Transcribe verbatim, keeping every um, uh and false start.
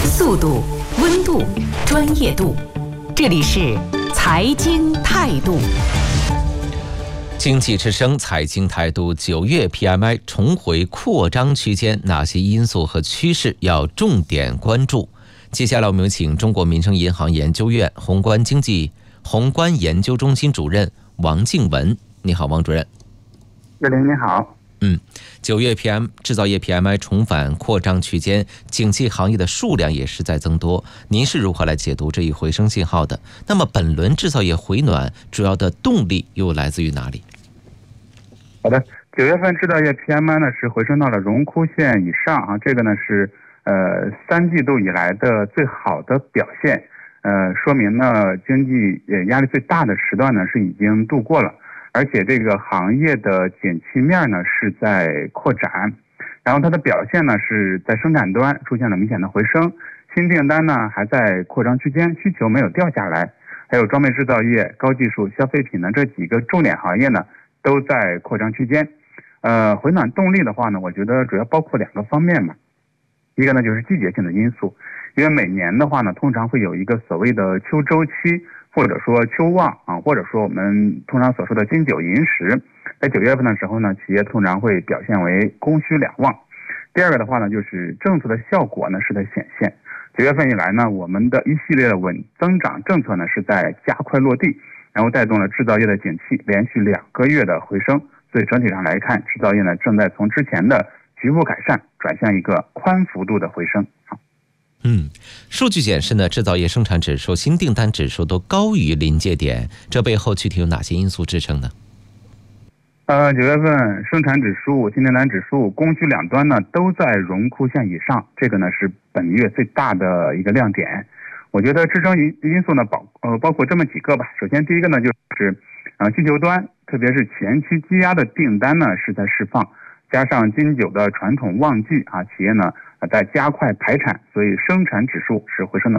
速度、温度、专业度，这里是财经态度。 经济之声财经态度，九月 P M I 重回扩张区间，哪些因素和趋势要重点关注？接下来我们请中国民生银行研究院宏观经济宏观研究中心主任王静文。你好，王主任。 岳林你好。 嗯，九月 P M 制造业 P M I 重返扩张区间，景气行业的数量也是在增多。您是如何来解读这一回升信号的？那么本轮制造业回暖主要的动力又来自于哪里？ 好的，九月份制造业 P M I 呢是回升到了荣枯线以上啊，这个呢是呃三季度以来的最好的表现，呃说明呢经济呃压力最大的时段呢是已经度过了。而且这个行业的景气面呢是在扩展，然后它的表现呢是在生产端出现了明显的回升，新订单呢还在扩张区间，需求没有掉下来，还有装备制造业、高技术消费品呢这几个重点行业呢都在扩张区间。呃，回暖动力的话呢，我觉得主要包括两个方面嘛，一个呢就是季节性的因素，因为每年的话呢通常会有一个所谓的秋周期。或者说秋旺啊，或者说我们通常所说的金九银十，在九月份的时候呢，企业通常会表现为供需两旺。第二个的话呢，就是政策的效果呢是在显现。九月份以来呢，我们的一系列的稳增长政策呢是在加快落地，然后带动了制造业的景气连续两个月的回升。所以整体上来看，制造业呢正在从之前的局部改善转向一个宽幅度的回升。好。 嗯，数据显示呢，制造业生产指数、新订单指数都高于临界点，这背后具体有哪些因素支撑呢？ 呃，九月份生产指数、新订单指数、供需两端呢都在荣枯线以上，这个呢是本月最大的一个亮点。我觉得支撑因因素呢包呃包括这么几个吧。首先第一个呢就是呃需求端，特别是前期积压的订单呢是在释放，加上金九的传统旺季啊，企业呢在加快排产，所以生产指数是回升的